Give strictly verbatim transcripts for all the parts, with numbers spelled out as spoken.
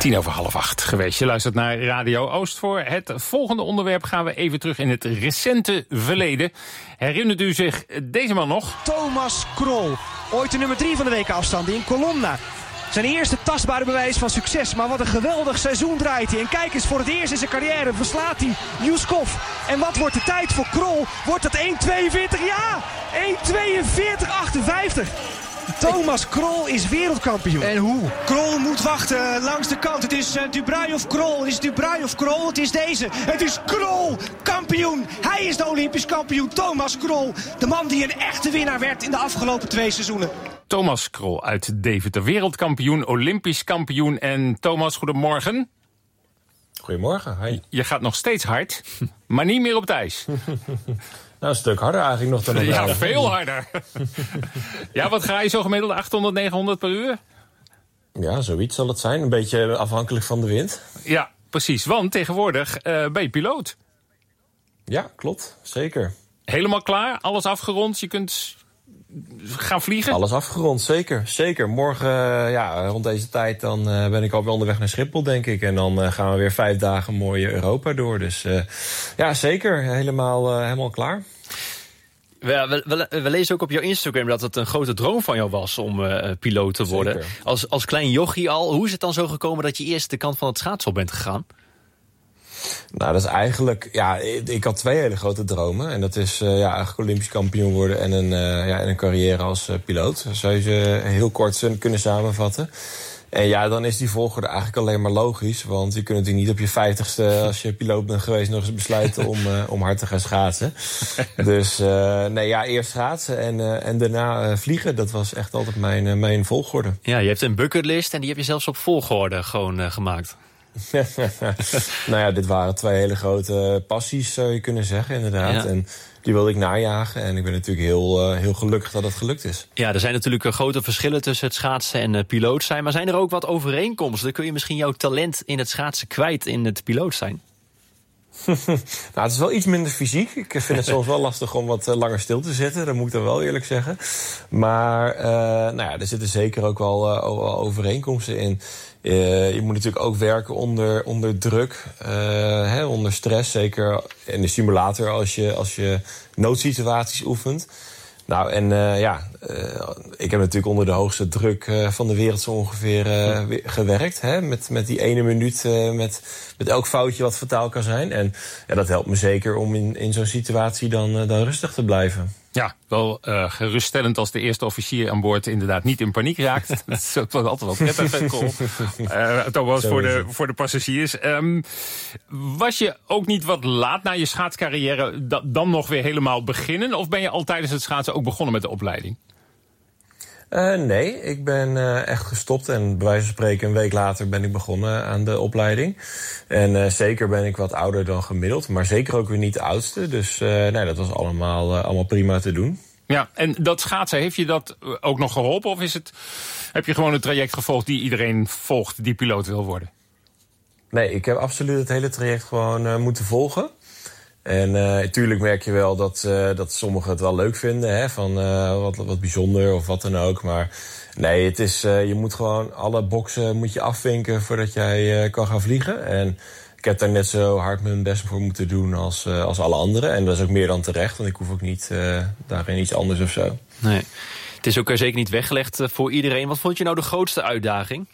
Tien over half acht geweest. Je luistert naar Radio Oost. Voor het volgende onderwerp gaan we even terug in het recente verleden. Herinnert u zich deze man nog? Thomas Krol. Ooit de nummer drie van de wekenafstanden in Colomna. Zijn eerste tastbare bewijs van succes. Maar wat een geweldig seizoen draait hij. En kijk eens, voor het eerst in zijn carrière verslaat hij Juskov. En wat wordt de tijd voor Krol? Wordt het één tweeënveertig? Ja! één tweeënveertig achtenvijftig. Thomas Krol is wereldkampioen. En hoe? Krol moet wachten langs de kant. Het is uh, Dubreuil of Krol. Het is Dubreuil of Krol. Het is deze. Het is Krol, kampioen. Hij is de Olympisch kampioen. Thomas Krol. De man die een echte winnaar werd in de afgelopen twee seizoenen. Thomas Krol uit Deventer. Wereldkampioen, Olympisch kampioen. En Thomas, goedemorgen. Goedemorgen, hi. Je gaat nog steeds hard, maar niet meer op het ijs. Nou, een stuk harder eigenlijk nog dan op Ja, veel harder. Ja, wat ga je zo gemiddeld? achthonderd, negenhonderd per uur? Ja, zoiets zal het zijn. Een beetje afhankelijk van de wind. Ja, precies. Want tegenwoordig uh, ben je piloot. Ja, klopt. Zeker. Helemaal klaar? Alles afgerond? Je kunt gaan vliegen? Alles afgerond, zeker. Zeker. Morgen, uh, ja, rond deze tijd, dan uh, ben ik alweer onderweg naar Schiphol, denk ik. En dan uh, gaan we weer vijf dagen mooi Europa door. Dus uh, ja, zeker. Helemaal, uh, helemaal klaar. We, we, we lezen ook op jouw Instagram dat het een grote droom van jou was om uh, piloot te worden. Als, als klein jochie al. Hoe is het dan zo gekomen dat je eerst de kant van het schaatsen op bent gegaan? Nou, dat is eigenlijk... Ja, ik, ik had twee hele grote dromen. En dat is uh, ja, eigenlijk Olympisch kampioen worden en een, uh, ja, en een carrière als uh, piloot. Dat zou je ze heel kort kunnen samenvatten. En ja, dan is die volgorde eigenlijk alleen maar logisch. Want je kunt natuurlijk niet op je vijftigste, als je piloot bent geweest, nog eens besluiten om, uh, om hard te gaan schaatsen. Dus uh, nee, ja, eerst schaatsen en, uh, en daarna uh, vliegen. Dat was echt altijd mijn, uh, mijn volgorde. Ja, je hebt een bucketlist en die heb je zelfs op volgorde gewoon uh, gemaakt. Nou ja, dit waren twee hele grote passies, zou je kunnen zeggen, inderdaad. Ja. En die wilde ik najagen. En ik ben natuurlijk heel, uh, heel gelukkig dat het gelukt is. Ja, er zijn natuurlijk uh, grote verschillen tussen het schaatsen en uh, piloot zijn. Maar zijn er ook wat overeenkomsten? Kun je misschien jouw talent in het schaatsen kwijt in het piloot zijn? Nou, het is wel iets minder fysiek. Ik vind het soms wel lastig om wat langer stil te zitten. Dat moet ik dan wel eerlijk zeggen. Maar uh, nou ja, er zitten zeker ook wel uh, overeenkomsten in. Uh, je moet natuurlijk ook werken onder, onder druk, uh, hè, onder stress. Zeker in de simulator als je, als je noodsituaties oefent. Nou, en uh, ja, uh, ik heb natuurlijk onder de hoogste druk uh, van de wereld zo ongeveer uh, gewerkt. Hè, met, met die ene minuut, uh, met, met elk foutje wat fataal kan zijn. En ja, dat helpt me zeker om in, in zo'n situatie dan, uh, dan rustig te blijven. Ja, wel uh, geruststellend als de eerste officier aan boord inderdaad niet in paniek raakt. Dat is ook wel altijd wel prettig. Cool. Uh, Thomas, voor de, voor de passagiers. Um, was je ook niet wat laat na je schaatscarrière da- dan nog weer helemaal beginnen? Of ben je al tijdens het schaatsen ook begonnen met de opleiding? Uh, nee, ik ben uh, echt gestopt en bij wijze van spreken een week later ben ik begonnen aan de opleiding. En uh, zeker ben ik wat ouder dan gemiddeld, maar zeker ook weer niet de oudste. Dus uh, nee, dat was allemaal, uh, allemaal prima te doen. Ja, en dat schaatsen, heeft je dat ook nog geholpen? Of is het, heb je gewoon een traject gevolgd die iedereen volgt die piloot wil worden? Nee, ik heb absoluut het hele traject gewoon uh, moeten volgen. En natuurlijk uh, merk je wel dat, uh, dat sommigen het wel leuk vinden, hè, van uh, wat, wat bijzonder of wat dan ook. Maar nee, het is, uh, je moet gewoon alle boxen moet je afvinken voordat jij uh, kan gaan vliegen. En ik heb daar net zo hard mijn best voor moeten doen als, uh, als alle anderen. En dat is ook meer dan terecht, want ik hoef ook niet uh, daarin iets anders of zo. Nee, het is ook uh, zeker niet weggelegd uh, voor iedereen. Wat vond je nou de grootste uitdaging?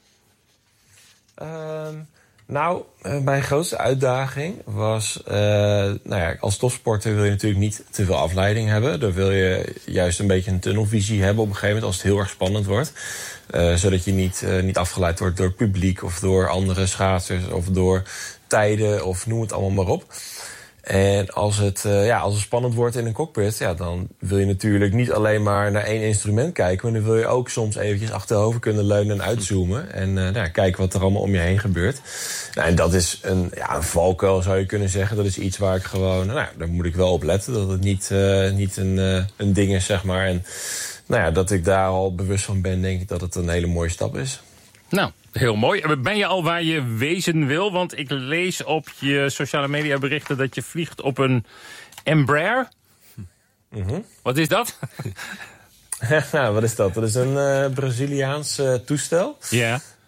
Uh, Nou, mijn grootste uitdaging was... Uh, nou ja, als topsporter wil je natuurlijk niet te veel afleiding hebben. Dan wil je juist een beetje een tunnelvisie hebben op een gegeven moment als het heel erg spannend wordt. Uh, zodat je niet, uh, niet afgeleid wordt door het publiek of door andere schaatsers of door tijden of noem het allemaal maar op. En als het, uh, ja, als het spannend wordt in een cockpit, ja, dan wil je natuurlijk niet alleen maar naar één instrument kijken, maar dan wil je ook soms eventjes achterover kunnen leunen en uitzoomen en uh, nou, kijken wat er allemaal om je heen gebeurt. Nou, en dat is een, ja, een valkuil, zou je kunnen zeggen. Dat is iets waar ik gewoon, nou, daar moet ik wel op letten, dat het niet, uh, niet een, uh, een ding is, zeg maar. En nou ja, dat ik daar al bewust van ben, denk ik dat het een hele mooie stap is. Nou, heel mooi. Ben je al waar je wezen wil? Want ik lees op je sociale media berichten dat je vliegt op een Embraer. Mm-hmm. Wat is dat? Wat is dat? Dat is een uh, Braziliaans uh, toestel. Ja.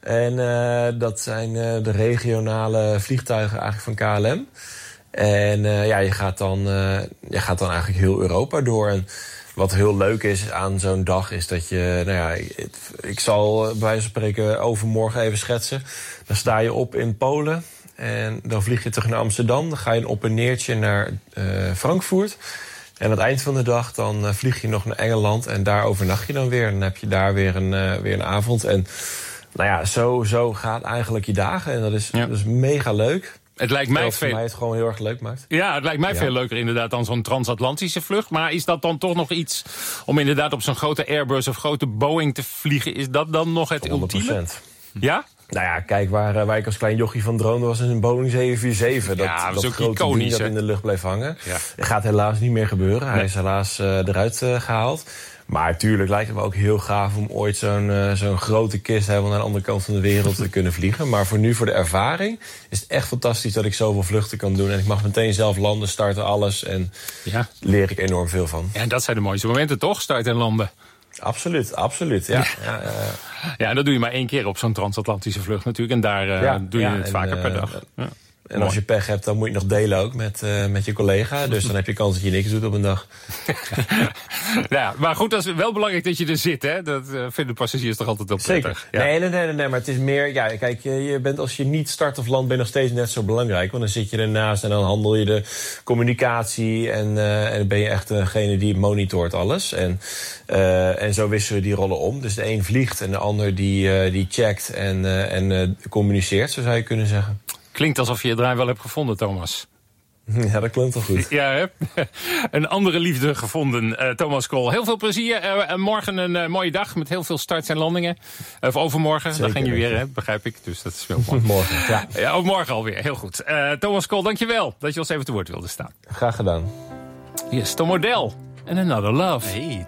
En uh, dat zijn uh, de regionale vliegtuigen eigenlijk van K L M. En uh, ja, je gaat, dan, uh, je gaat dan eigenlijk heel Europa door. En wat heel leuk is aan zo'n dag is dat je... Nou ja, ik, ik zal bij wijze van spreken overmorgen even schetsen. Dan sta je op in Polen en dan vlieg je terug naar Amsterdam. Dan ga je een op- en neertje naar uh, Frankfurt. En aan het eind van de dag dan uh, vlieg je nog naar Engeland en daar overnacht je dan weer. En dan heb je daar weer een, uh, weer een avond. En nou ja, zo, zo gaat eigenlijk je dagen. En dat is, ja. dat is mega leuk. Het lijkt mij, veel... mij het gewoon heel erg leuk maakt. Ja, het lijkt mij ja. veel leuker inderdaad dan zo'n transatlantische vlucht. Maar is dat dan toch nog iets om inderdaad op zo'n grote Airbus of grote Boeing te vliegen? Is dat dan nog het honderd procent. Ultieme? Ja? Nou ja, kijk, waar, waar ik als klein jochie van droomde was een Boeing zeven vier zeven. Dat, ja, dat, dat grote iconisch, ding dat hè? in de lucht bleef hangen. Ja. Dat gaat helaas niet meer gebeuren. Hij nee. is helaas uh, eruit uh, gehaald. Maar tuurlijk lijkt het me ook heel gaaf om ooit zo'n uh, zo'n grote kist helemaal naar de andere kant van de wereld te kunnen vliegen. Maar voor nu, voor de ervaring, is het echt fantastisch dat ik zoveel vluchten kan doen. En ik mag meteen zelf landen, starten, alles. En ja. leer ik enorm veel van. Ja, en dat zijn de mooiste momenten toch, starten en landen? Absoluut, absoluut. Ja, ja, uh, ja en dat doe je maar één keer op zo'n transatlantische vlucht natuurlijk. En daar uh, ja, doe je ja, het en, vaker uh, per dag. Ja. En Mooi. Als je pech hebt, dan moet je nog delen ook met, uh, met je collega. Dus dan heb je kans dat je niks doet op een dag. Ja, maar goed, dat is wel belangrijk dat je er zit, hè? Dat uh, vinden passagiers toch altijd wel prettig. Zeker. Ja. Nee, nee, nee, nee, maar het is meer... Ja, kijk, je bent, als je niet start of land, ben je nog steeds net zo belangrijk. Want dan zit je ernaast en dan handel je de communicatie. En, uh, en dan ben je echt degene die monitort alles. En, uh, en zo wisselen we die rollen om. Dus de een vliegt en de ander die, uh, die checkt en, uh, en uh, communiceert, zo zou je kunnen zeggen. Klinkt alsof je het draai wel hebt gevonden, Thomas. Ja, dat klinkt wel goed. Ja, hè? Een andere liefde gevonden, uh, Thomas Krol. Heel veel plezier. Uh, morgen een uh, mooie dag met heel veel starts en landingen. Of overmorgen, Zeker, dan ging je weer, hè, begrijp ik. Dus dat is wel mooi. Morgen, ja. Ja, ook morgen alweer, heel goed. Uh, Thomas Krol, dankjewel dat je ons even te woord wilde staan. Graag gedaan. Yes, Tom O'Dell en Another Love. Hey.